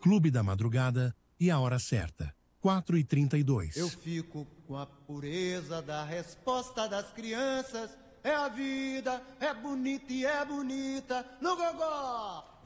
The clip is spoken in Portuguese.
Clube da Madrugada e a hora certa, 4h32. Eu fico com a pureza da resposta das crianças. É a vida, é bonita e é bonita no gogó.